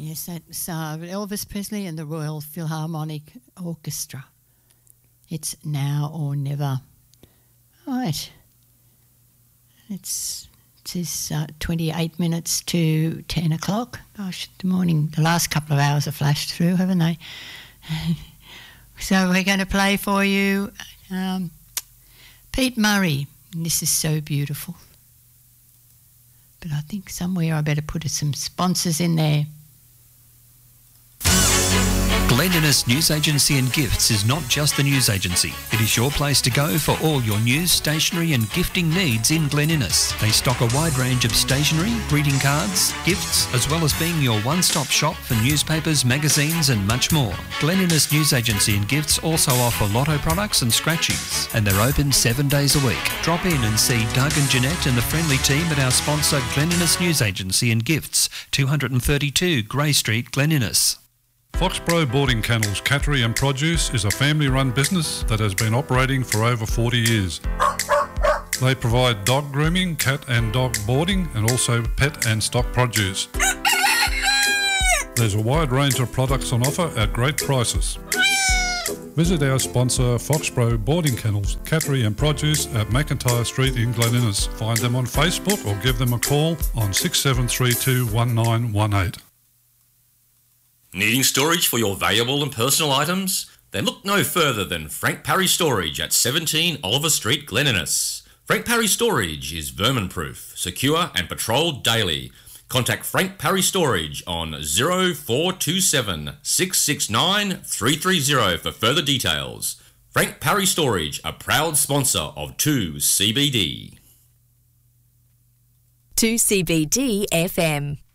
Yes, that's Elvis Presley and the Royal Philharmonic Orchestra. It's now or never. Right. It says 28 minutes to 10 o'clock. Gosh, the morning, the last couple of hours have flashed through, haven't they? So we're going to play for you Pete Murray. And this is so beautiful. But I think somewhere I better put some sponsors in there. Glen Innes News Agency and Gifts is not just a news agency. It is your place to go for all your news, stationery and gifting needs in Glen Innes. They stock a wide range of stationery, greeting cards, gifts, as well as being your one-stop shop for newspapers, magazines and much more. Glen Innes News Agency and Gifts also offer lotto products and scratchies, and they're open 7 days a week. Drop in and see Doug and Jeanette and the friendly team at our sponsor Glen Innes News Agency and Gifts, 232 Grey Street, Glen Innes. Foxborough Boarding Kennels, Cattery and Produce is a family-run business that has been operating for over 40 years. They provide dog grooming, cat and dog boarding and also pet and stock produce. There's a wide range of products on offer at great prices. Visit our sponsor Foxborough Boarding Kennels, Cattery and Produce at McIntyre Street in Glen Innes. Find them on Facebook or give them a call on 6732 1918. Needing storage for your valuable and personal items? Then look no further than Frank Parry Storage at 17 Oliver Street, Glen Innes. Frank Parry Storage is vermin-proof, secure and patrolled daily. Contact Frank Parry Storage on 0427 669 330 for further details. Frank Parry Storage, a proud sponsor of 2CBD. 2CBD FM.